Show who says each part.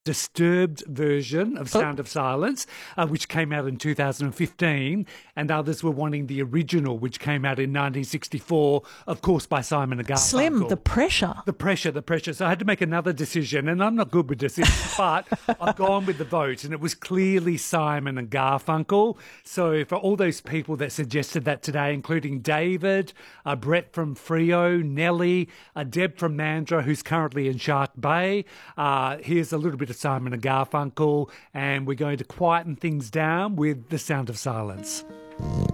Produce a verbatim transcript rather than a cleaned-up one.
Speaker 1: Disturbed version of Sound of Silence, uh, which came out in two thousand fifteen, and others were wanting the original, which came out in nineteen sixty-four, of course, by Simon and Garfunkel.
Speaker 2: Slim, the pressure.
Speaker 1: The pressure, the pressure. So I had to make another decision, and I'm not good with decisions, but I've gone with the vote, and it was clearly Simon and Garfunkel. So for all those people that suggested that today, including David, uh, Brett from Freo, Nelly, uh, Deb from Mandra, who's currently in Shark Bay, uh, here's a little bit of Simon and Garfunkel, and we're going to quieten things down with The Sound of Silence.